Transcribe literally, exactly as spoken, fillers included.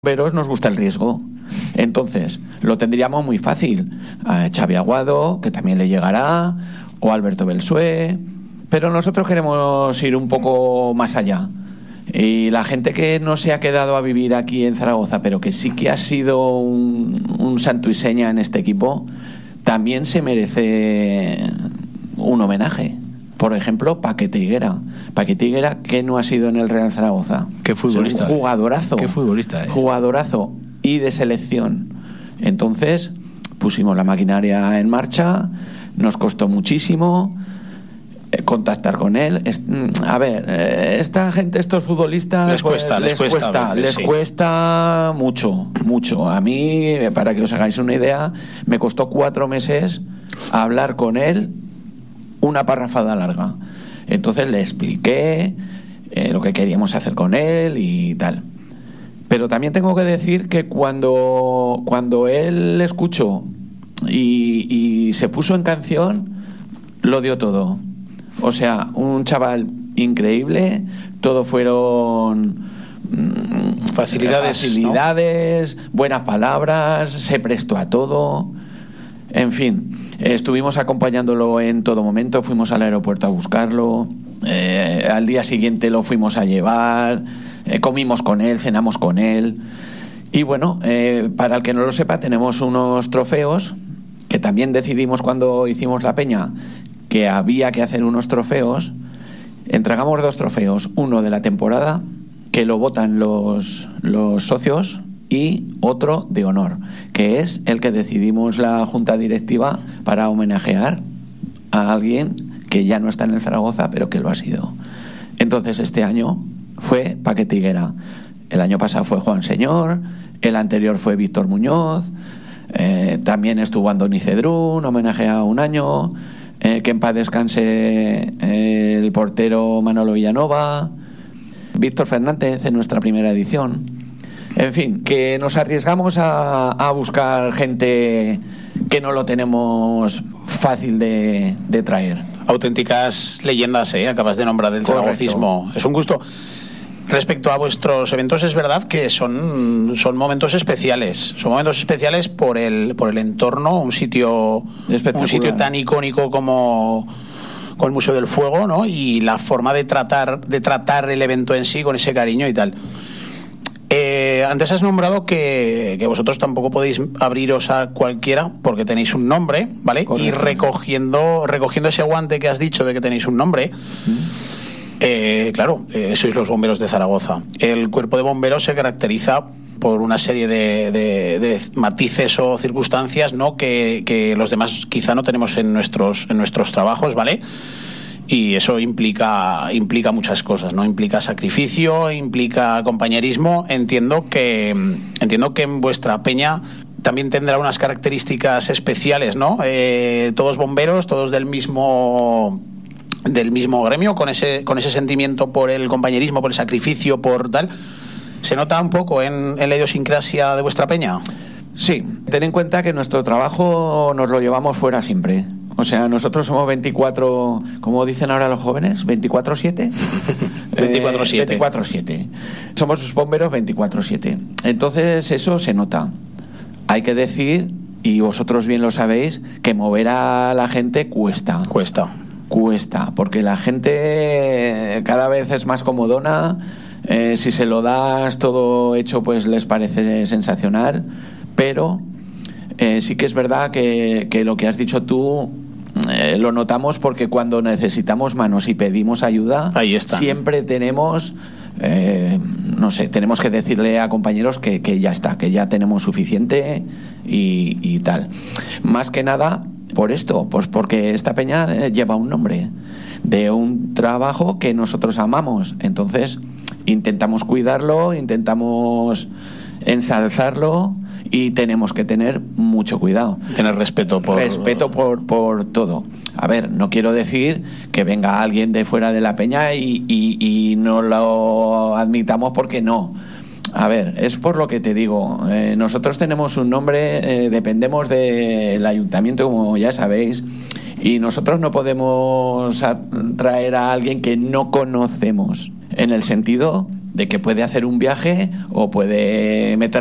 Pero nos gusta el riesgo. Entonces, lo tendríamos muy fácil. A Xavi Aguado, que también le llegará, o Alberto Belsué. Pero nosotros queremos ir un poco más allá. Y la gente que no se ha quedado a vivir aquí en Zaragoza, pero que sí que ha sido un, un santo y seña en este equipo, también se merece un homenaje. Por ejemplo, Paquete Higuera. Paquete Higuera, que no ha sido en el Real Zaragoza. Qué futbolista. Es un jugadorazo. Qué futbolista. Eh. Jugadorazo. Y de selección. Entonces, pusimos la maquinaria en marcha. Nos costó muchísimo eh, contactar con él. Es, a ver, eh, esta gente, estos futbolistas... Les cuesta, pues, les, les cuesta. cuesta Veces, les sí. cuesta mucho, mucho. A mí, para que os hagáis una idea, me costó cuatro meses hablar con él una parrafada larga. Entonces le expliqué eh, lo que queríamos hacer con él y tal. Pero también tengo que decir que cuando, cuando él escuchó y, y se puso en canción, lo dio todo. O sea, un chaval increíble, todo fueron mmm, facilidades, facilidades, ¿no? Buenas palabras, se prestó a todo. En fin, estuvimos acompañándolo en todo momento, fuimos al aeropuerto a buscarlo, eh, al día siguiente lo fuimos a llevar, eh, comimos con él, cenamos con él. Y bueno, eh, para el que no lo sepa, tenemos unos trofeos que también decidimos cuando hicimos la peña que había que hacer unos trofeos. Entregamos dos trofeos, uno de la temporada, que lo votan los, los socios, y otro de honor, que es el que decidimos la junta directiva para homenajear a alguien que ya no está en el Zaragoza, pero que lo ha sido. Entonces este año fue Paquete Higuera, el año pasado fue Juan Señor, el anterior fue Víctor Muñoz, eh, también estuvo Andoni Cedrún, homenajeado un año, eh, que en paz descanse eh, el portero Manolo Villanova, Víctor Fernández en nuestra primera edición. En fin, que nos arriesgamos a, a buscar gente que no lo tenemos fácil de, de traer. Auténticas leyendas, ¿eh? Acabas de nombrar del zaragocismo. Es un gusto. Respecto a vuestros eventos, es verdad que son, son momentos especiales. Son momentos especiales por el, por el entorno, un sitio, un sitio tan icónico como, como el Museo del Fuego, ¿no? Y la forma de tratar, de tratar el evento en sí con ese cariño y tal. Eh, antes has nombrado que, que vosotros tampoco podéis abriros a cualquiera porque tenéis un nombre, ¿vale? Correcto. Y recogiendo recogiendo ese guante que has dicho de que tenéis un nombre, mm. eh, claro, eh, sois los bomberos de Zaragoza. El cuerpo de bomberos se caracteriza por una serie de, de, de matices o circunstancias, ¿no? que, que los demás quizá no tenemos en nuestros, en nuestros trabajos, ¿vale? Y eso implica implica muchas cosas, ¿no? Implica sacrificio, implica compañerismo. Entiendo que entiendo que en vuestra peña también tendrá unas características especiales, ¿no? Eh, todos bomberos, todos del mismo del mismo gremio, con ese con ese sentimiento por el compañerismo, por el sacrificio, por tal. ¿Se nota un poco en, en la idiosincrasia de vuestra peña? Sí, ten en cuenta que nuestro trabajo nos lo llevamos fuera siempre. O sea, nosotros somos veinticuatro, como dicen ahora los jóvenes, veinticuatro siete. veinticuatro siete. Eh, veinticuatro siete. Somos bomberos veinticuatro siete. Entonces eso se nota. Hay que decir, y vosotros bien lo sabéis, que mover a la gente cuesta. Cuesta. Cuesta, porque la gente cada vez es más comodona. Eh, si se lo das todo hecho, pues les parece sensacional. Pero eh, sí que es verdad que, que lo que has dicho tú eh, lo notamos, porque cuando necesitamos manos y pedimos ayuda, ahí está. Siempre tenemos, eh, no sé, tenemos que decirle a compañeros que, que ya está, que ya tenemos suficiente y, y tal. Más que nada por esto, pues porque esta peña eh, lleva un nombre de un trabajo que nosotros amamos. Entonces intentamos cuidarlo, intentamos ensalzarlo y tenemos que tener mucho cuidado. Tener respeto por... Respeto por, por todo. A ver, no quiero decir que venga alguien de fuera de la peña y, y, y no lo admitamos, porque no. A ver, es por lo que te digo. Eh, nosotros tenemos un nombre, eh, dependemos del ayuntamiento, como ya sabéis, y nosotros no podemos traer a alguien que no conocemos, en el sentido de que puede hacer un viaje o puede meter